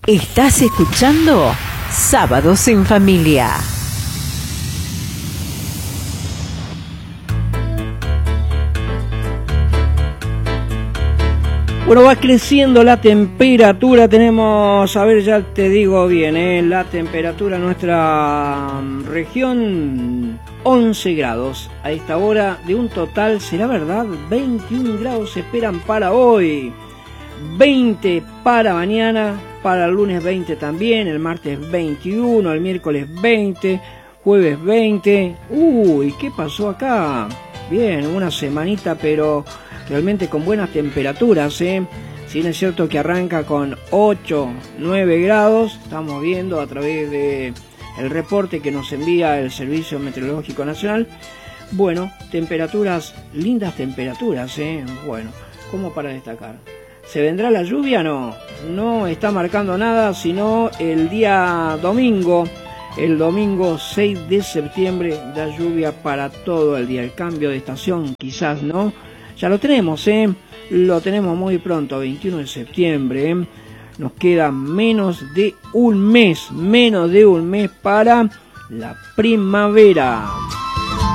Estás escuchando Sábados en Familia. Bueno, va creciendo la temperatura, tenemos, a ver, ya te digo bien, la temperatura en nuestra región, 11 grados. A esta hora de un total, ¿será verdad? 21 grados se esperan para hoy, 20 para mañana, para el lunes 20 también, el martes 21, el miércoles 20, jueves 20. Uy, ¿qué pasó acá? Bien, una semanita, pero realmente con buenas temperaturas, Si bien es cierto que arranca con 8, 9 grados, estamos viendo a través de el reporte que nos envía el Servicio Meteorológico Nacional. Bueno, temperaturas, lindas temperaturas, Bueno, como para destacar. ¿Se vendrá la lluvia? No está marcando nada, sino el día domingo. El domingo 6 de septiembre da lluvia para todo el día. El cambio de estación quizás, ¿no? Ya lo tenemos, Lo tenemos muy pronto, 21 de septiembre. Nos queda menos de un mes para la primavera.